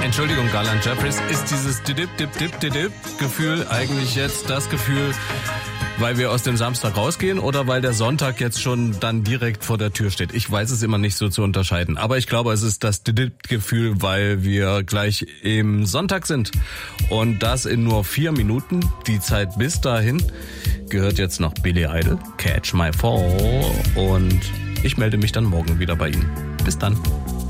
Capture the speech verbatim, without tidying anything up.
Entschuldigung, Garland Jeffries, ist dieses Dip-Dip-Dip-Dip-Dip-Gefühl eigentlich jetzt das Gefühl, weil wir aus dem Samstag rausgehen oder weil der Sonntag jetzt schon dann direkt vor der Tür steht? Ich weiß es immer nicht so zu unterscheiden. Aber ich glaube, es ist das Dip-Gefühl, weil wir gleich im Sonntag sind. Und das in nur vier Minuten. Die Zeit bis dahin gehört jetzt noch Billy Idol, Catch My Fall. Und ich melde mich dann morgen wieder bei Ihnen. Bis dann.